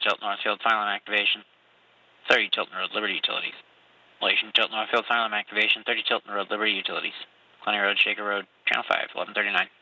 Tilt Northfield, fire alarm activation. 30 Tilton Road, Liberty Utilities. Relation Tilt Northfield, fire alarm activation. 30 Tilton Road, Liberty Utilities. Clooney Road, Shaker Road, Channel 5, 1139.